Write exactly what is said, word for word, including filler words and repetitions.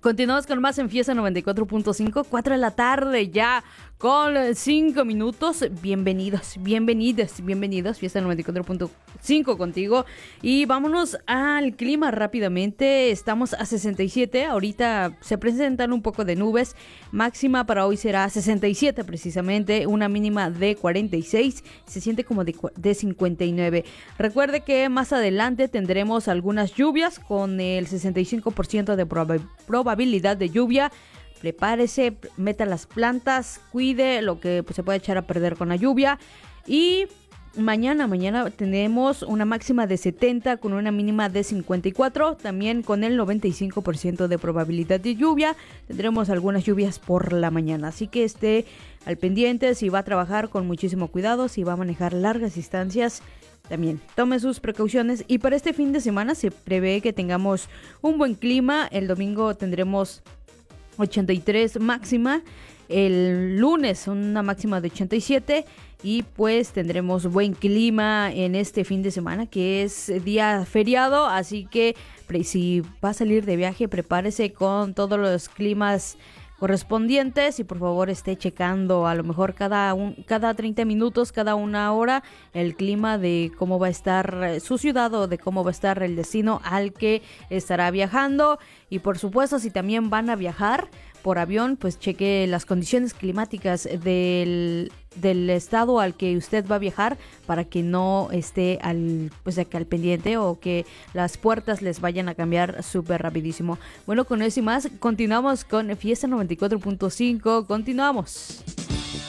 Continuamos con más en Fiesta noventa y cuatro punto cinco, cuatro de la tarde ya con cinco minutos. Bienvenidos, bienvenidos, bienvenidos. Fiesta noventa y cuatro punto cinco contigo. Y vámonos al clima rápidamente. Estamos a sesenta y siete. Ahorita se presentan un poco de nubes. Máxima para hoy será sesenta y siete precisamente. Una mínima de cuarenta y seis. Se siente como de, de cincuenta y nueve. Recuerde que más adelante tendremos algunas lluvias con el sesenta y cinco por ciento de probabilidad. probabilidad de lluvia. Prepárese, meta las plantas, cuide lo que pues, se puede echar a perder con la lluvia. Y mañana, mañana tenemos una máxima de setenta con una mínima de cincuenta y cuatro, también con el noventa y cinco por ciento de probabilidad de lluvia. Tendremos algunas lluvias por la mañana, así que esté al pendiente si va a trabajar con muchísimo cuidado, si va a manejar largas distancias. También tome sus precauciones y para este fin de semana se prevé que tengamos un buen clima. El domingo tendremos ochenta y tres máxima, el lunes una máxima de ochenta y siete y pues tendremos buen clima en este fin de semana que es día feriado, así que si va a salir de viaje prepárese con todos los climas correspondientes y por favor esté checando a lo mejor cada un, cada treinta minutos, cada una hora el clima de cómo va a estar su ciudad o de cómo va a estar el destino al que estará viajando. Y por supuesto si también van a viajar por avión, pues cheque las condiciones climáticas del, del estado al que usted va a viajar para que no esté al, pues acá al pendiente o que las puertas les vayan a cambiar súper rapidísimo. Bueno, con eso y más, continuamos con Fiesta noventa y cuatro punto cinco, continuamos.